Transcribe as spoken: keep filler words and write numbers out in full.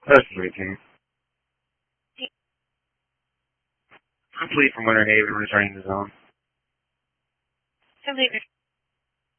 That's sweet, team. Complete from Winter Haven, returning to zone. Complete.